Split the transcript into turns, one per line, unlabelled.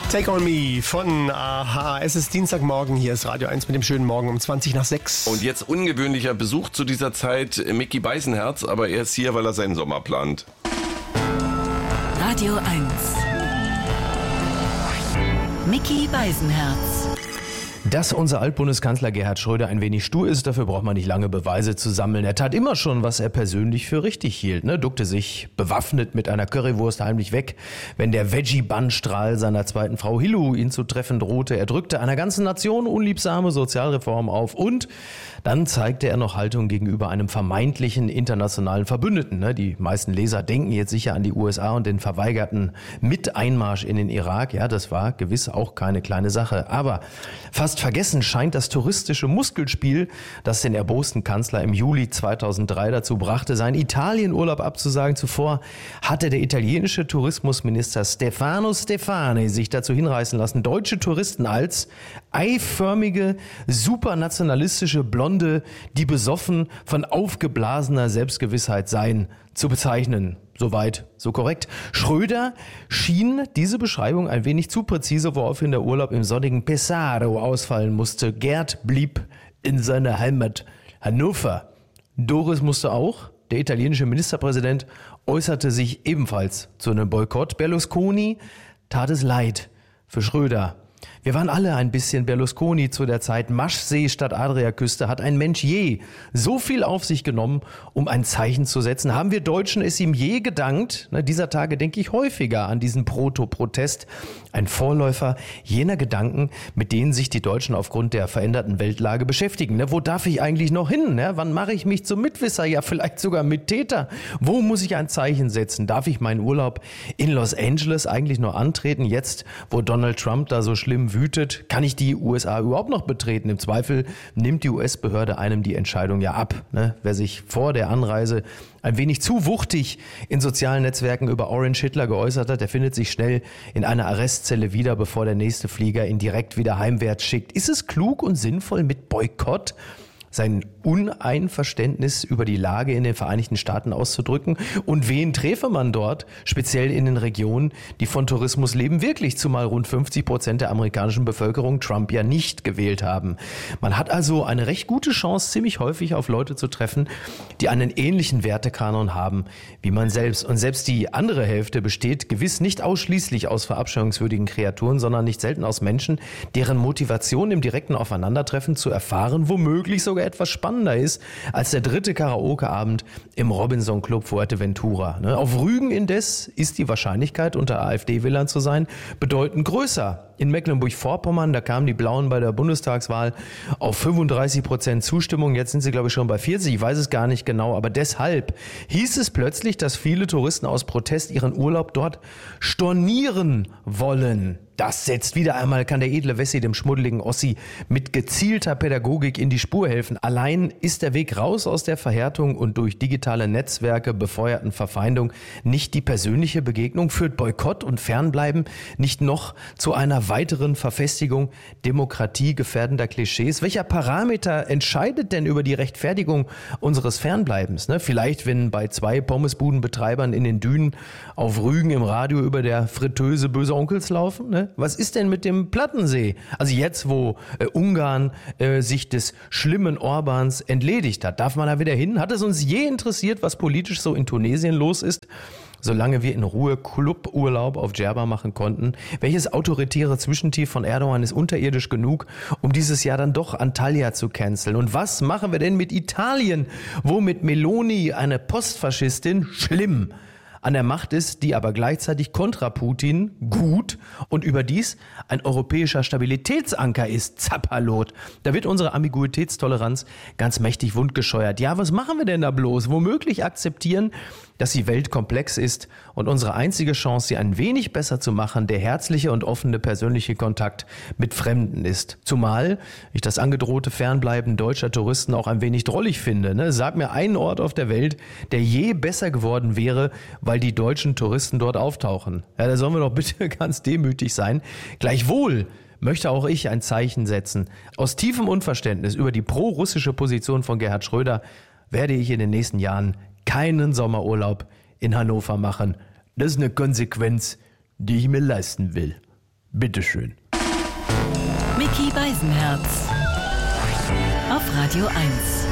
Take on Me von Aha. Es ist Dienstagmorgen, hier ist Radio 1 mit dem schönen Morgen um 6:20.
Und jetzt ungewöhnlicher Besuch zu dieser Zeit, Micky Beisenherz, aber er ist hier, weil er seinen Sommer plant.
Radio 1. Micky Beisenherz.
Dass unser Altbundeskanzler Gerhard Schröder ein wenig stur ist, dafür braucht man nicht lange Beweise zu sammeln. Er tat immer schon, was er persönlich für richtig hielt. Duckte sich bewaffnet mit einer Currywurst heimlich weg, wenn der Veggie-Bannstrahl seiner zweiten Frau Hillu ihn zu treffen drohte. Er drückte einer ganzen Nation unliebsame Sozialreformen auf und dann zeigte er noch Haltung gegenüber einem vermeintlichen internationalen Verbündeten. Die meisten Leser denken jetzt sicher an die USA und den verweigerten Miteinmarsch in den Irak. Ja, das war gewiss auch keine kleine Sache. Aber fast vergessen scheint das touristische Muskelspiel, das den erbosten Kanzler im Juli 2003 dazu brachte, seinen Italienurlaub abzusagen. Zuvor hatte der italienische Tourismusminister Stefano Stefani sich dazu hinreißen lassen, deutsche Touristen als eiförmige, supernationalistische Blonde, die besoffen von aufgeblasener Selbstgewissheit seien, zu bezeichnen. Soweit, so korrekt. Schröder schien diese Beschreibung ein wenig zu präzise, woraufhin der Urlaub im sonnigen Pesaro ausfallen musste. Gerd blieb in seiner Heimat Hannover. Doris musste auch. Der italienische Ministerpräsident äußerte sich ebenfalls zu einem Boykott. Berlusconi tat es leid für Schröder. Wir waren alle ein bisschen Berlusconi zu der Zeit. Maschsee statt Adriaküste. Hat ein Mensch je so viel auf sich genommen, um ein Zeichen zu setzen? Haben wir Deutschen es ihm je gedankt? Dieser Tage denke ich häufiger an diesen Proto-Protest. Ein Vorläufer jener Gedanken, mit denen sich die Deutschen aufgrund der veränderten Weltlage beschäftigen. Wo darf ich eigentlich noch hin? Wann mache ich mich zum Mitwisser? Ja, vielleicht sogar Mittäter. Wo muss ich ein Zeichen setzen? Darf ich meinen Urlaub in Los Angeles eigentlich noch antreten? Jetzt, wo Donald Trump da so schlimm wütet, kann ich die USA überhaupt noch betreten? Im Zweifel nimmt die US-Behörde einem die Entscheidung ja ab. Wer sich vor der Anreise ein wenig zu wuchtig in sozialen Netzwerken über Orange Hitler geäußert hat, der findet sich schnell in einer Arrestzelle wieder, bevor der nächste Flieger ihn direkt wieder heimwärts schickt. Ist es klug und sinnvoll mit Boykott sein Uneinverständnis über die Lage in den Vereinigten Staaten auszudrücken? Und wen träfe man dort, speziell in den Regionen, die von Tourismus leben, wirklich, zumal rund 50% der amerikanischen Bevölkerung Trump ja nicht gewählt haben? Man hat also eine recht gute Chance, ziemlich häufig auf Leute zu treffen, die einen ähnlichen Wertekanon haben wie man selbst. Und selbst die andere Hälfte besteht gewiss nicht ausschließlich aus verabscheuungswürdigen Kreaturen, sondern nicht selten aus Menschen, deren Motivation im direkten Aufeinandertreffen zu erfahren womöglich sogar etwas spannender ist als der dritte Karaoke-Abend im Robinson Club Fuerteventura. Auf Rügen indes ist die Wahrscheinlichkeit, unter AfD-Wählern zu sein, bedeutend größer. In Mecklenburg-Vorpommern, da kamen die Blauen bei der Bundestagswahl auf 35% Zustimmung. Jetzt sind sie, glaube ich, schon bei 40. Ich weiß es gar nicht genau. Aber deshalb hieß es plötzlich, dass viele Touristen aus Protest ihren Urlaub dort stornieren wollen. Das setzt wieder einmal, kann der edle Wessi dem schmuddeligen Ossi mit gezielter Pädagogik in die Spur helfen. Allein ist der Weg raus aus der Verhärtung und durch digitale Netzwerke befeuerten Verfeindung nicht die persönliche Begegnung? Führt Boykott und Fernbleiben nicht noch zu einer weiteren Verfestigung demokratiegefährdender Klischees? Welcher Parameter entscheidet denn über die Rechtfertigung unseres Fernbleibens? Vielleicht, wenn bei 2 Pommesbudenbetreibern in den Dünen auf Rügen im Radio über der Fritteuse böse Onkels laufen? Was ist denn mit dem Plattensee? Also jetzt, wo Ungarn sich des schlimmen Orbans entledigt hat, darf man da wieder hin? Hat es uns je interessiert, was politisch so in Tunesien los ist? Solange wir in Ruhe Cluburlaub auf Djerba machen konnten. Welches autoritäre Zwischentief von Erdogan ist unterirdisch genug, um dieses Jahr dann doch Antalya zu canceln? Und was machen wir denn mit Italien, wo mit Meloni eine Postfaschistin schlimm an der Macht ist, die aber gleichzeitig kontra Putin gut und überdies ein europäischer Stabilitätsanker ist? Zappalot. Da wird unsere Ambiguitätstoleranz ganz mächtig wundgescheuert. Ja, was machen wir denn da bloß? Womöglich akzeptieren, dass die Welt komplex ist und unsere einzige Chance, sie ein wenig besser zu machen, der herzliche und offene persönliche Kontakt mit Fremden ist. Zumal ich das angedrohte Fernbleiben deutscher Touristen auch ein wenig drollig finde. Sag mir einen Ort auf der Welt, der je besser geworden wäre, weil die deutschen Touristen dort auftauchen. Ja, da sollen wir doch bitte ganz demütig sein. Gleichwohl möchte auch ich ein Zeichen setzen. Aus tiefem Unverständnis über die pro-russische Position von Gerhard Schröder werde ich in den nächsten Jahren keinen Sommerurlaub in Hannover machen. Das ist eine Konsequenz, die ich mir leisten will. Bitteschön.
Micky Beisenherz. Auf Radio 1.